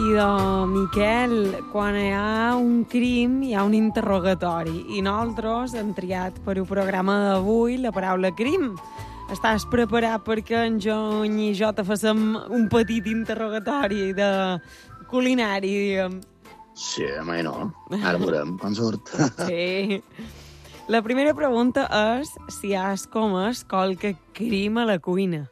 I Miquel, quan hi ha un crim hi ha un interrogatori i nosaltres hem triat per al programa d'avui la paraula crim. Estàs preparat perquè en Jony i jo te facem un petit interrogatori de culinari, diguem? Sí, mai no. Ara veurem quan surt. Sí. La primera pregunta és si has comès qualque crim a la cuina.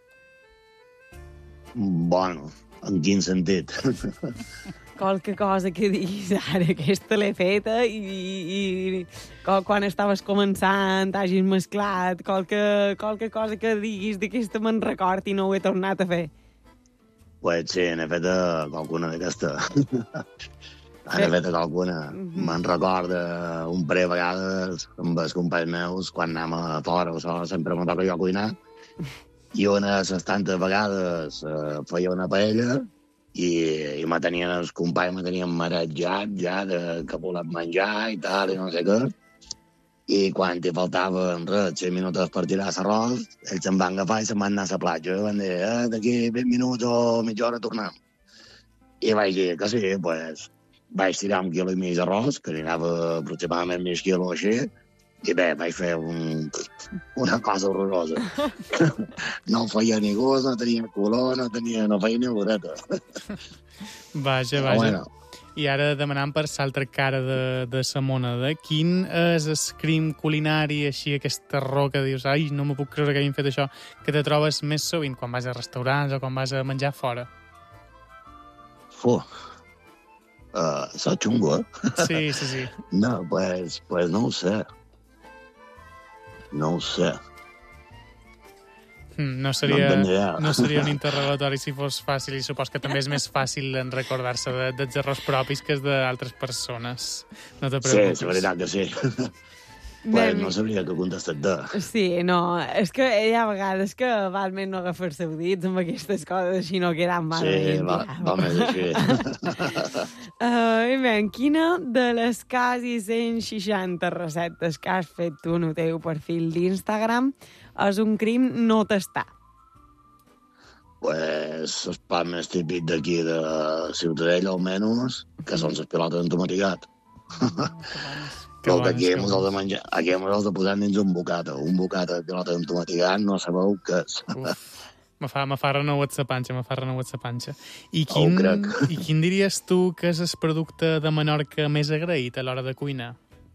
Bueno, en quin sentit? Qualque cosa que diguis, ara aquesta l'he feta i quan estaves començant hagis mesclat, qualque cosa que diguis d'aquesta me'n record i no ho he tornat a fer. Pues sí, n'he fet qualcuna d'aquesta. N'he fet qualcuna. Me'n recorda un parell de vegades amb els companys meus, quan anem a fora o so, sempre me toca jo cuinar. I una de les tantes vegades feia una paella i me tenien els companys, me tenien marejat ja que volem menjar i tal, i no sé què. I quan hi faltaven 5 minuts per tirar l'arròs, ells se'n van agafar i se'n van anar a la platja. I van dir, d'aquí 20 minuts o mitja hora tornem. I vaig dir que sí, pues, vaig tirar 1,5 quilos d'arròs, que n'hi anava aproximadament mig quilo així, i bé, vaig fer una cosa horrorosa. No feia ni gust, no tenia color, no feia ni oloreta. Vaja. Bueno. I ara demanant per l'altra cara de la moneda, quin és el crim culinari, així, aquesta terror que dius, ai, no me puc creure que hagin fet això, que te trobes més sovint quan vas a restaurants o quan vas a menjar fora? Soc xungo, Sí. No, pues no ho sé. No ho sé. No seria un interrogatori si fos fàcil, i supos que també és més fàcil en recordar-se dels errors propis que és d'altres persones. No te preocupis. Sí, és veritat que sí. Pues no sabria què contestar-te. Sí, no, és que hi ha vegades que val més no agafar-se dits amb aquestes coses, així no quedant malament. Sí, va més així. I bé, quina de les quasi 160 receptes que has fet tu en el teu perfil d'Instagram és un crim no tastar? Pues el pa més típic d'aquí de Ciutadella, almenys, que són les pilotes d'entomatigat. Però que aquí hem de menjar, aquí hem de posar dins un bocata de pilota d'entomatigat, no sabeu què és. Me fa renouet la panxa. I crec. quin diries tu que és el producte de Menorca més agraït a l'hora de cuinar?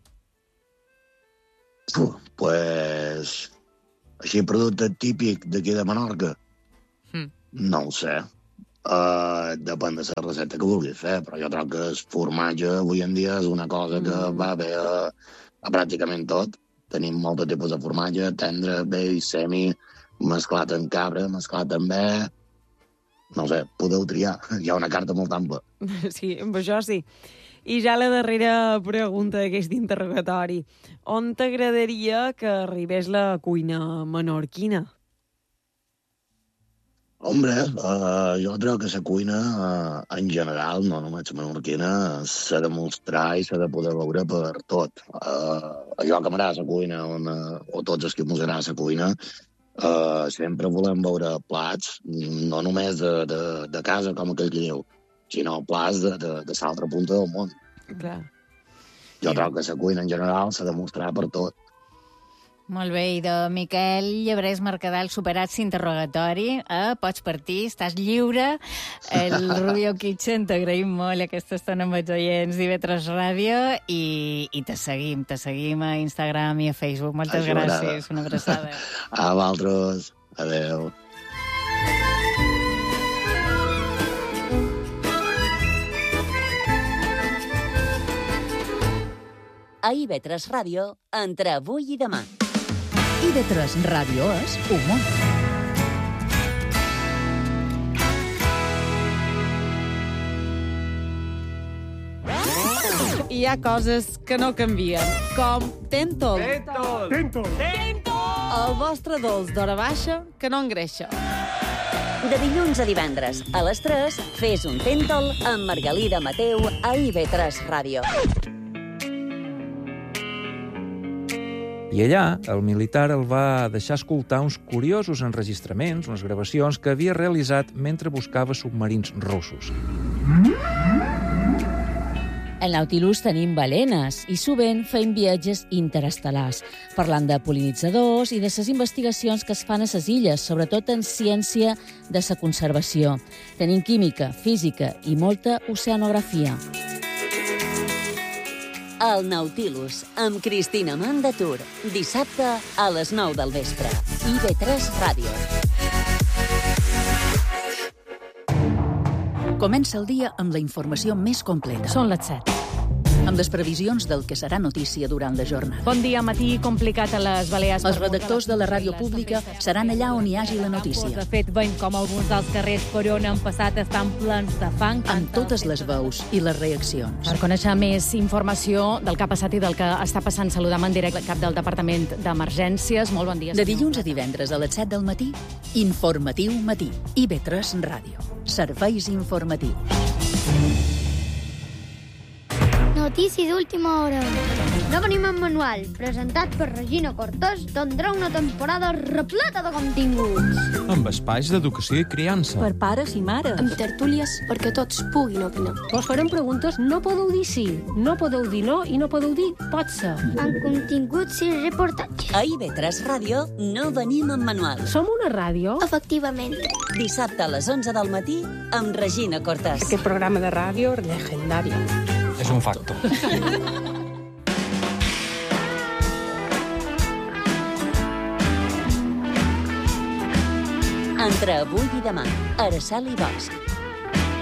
Pues, així producte típic d'aquí de Menorca? No ho sé. Depèn de la recepta que vulguis fer, però jo trobo que el formatge avui en dia és una cosa que va bé a pràcticament tot. Tenim molts tipus de formatge, tendre, vell, semi, mesclat amb cabra, mesclat amb bé. No sé, podeu triar. Hi ha una carta molt ampla. Sí, amb això sí. I ja la darrera pregunta d'aquest interrogatori. On t'agradaria que arribés la cuina menorquina? Hombre, jo crec que la cuina, en general, no només la menorquina, s'ha de mostrar i s'ha de poder veure per tot. Jo que m'agrada la cuina, o tots els que ens agrada la cuina, sempre volem veure plats, no només de casa, com aquell que diu, sinó plats de l'altra punta del món. Clar. Jo crec que la cuina, en general, s'ha de mostrar per tot. Molt bé, i de Miquel Llebrés Mercadal superat l'interrogatori. Pots partir, estàs lliure. El Rubio Kitchen, t'agraïm molt aquesta estona amb els oients d'IV3 Ràdio i te seguim a Instagram i a Facebook. Moltes gràcies, una abraçada. A vosaltres, adeu. A IV3 Ràdio, entre avui i demà. IV3 Ràdio és humor. Hi ha coses que no canvien, com Tentol. Tentol! El vostre dolç d'hora baixa que no engreixa. De dilluns a divendres, a les 3, fes un Tentol amb Margalida Mateu a IV3 Ràdio. I allà, el militar el va deixar escoltar uns curiosos enregistraments, unes gravacions que havia realitzat mentre buscava submarins russos. Al Nautilus tenim balenes i sovint feim viatges interestel·lars, parlant de pol·linitzadors i de les investigacions que es fan a les illes, sobretot en ciència de la conservació. Tenim química, física i molta oceanografia. El Nautilus, amb Cristina Mandatur. Dissabte a les 9 del vespre. IB3 Ràdio. Comença el dia amb la informació més completa. Són les 7. Amb les previsions del que serà notícia durant la jornada. Bon dia, matí complicat a les Balears. Els redactors de la ràdio pública seran allà on hi hagi la notícia. De fet, veiem com alguns dels carrers per on han passat estan plens de fang. Amb totes les veus i les reaccions. Per conèixer més informació del que ha passat i del que està passant, saludam en directe el cap del Departament d'Emergències. Molt bon dia. De dilluns a divendres a les 7 del matí, Informatiu Matí. IB3 Ràdio. Serveis informatius. Notícia d'última hora. No venim en manual, presentat per Regina Cortés, tindrà una temporada repleta de continguts. Amb espais d'educació i criança. Per pares i mares. Amb tertúlies perquè tots puguin opinar. Vos farem preguntes, no podeu dir sí, no podeu dir no i no podeu dir pot ser. Amb continguts i reportatges. A IB3 Ràdio no venim en manual. Som una ràdio? Efectivament. Dissabte a les 11 del matí amb Regina Cortés. Aquest programa de ràdio legendari. És un facto. Entre avui i demà, Araceli Bosch.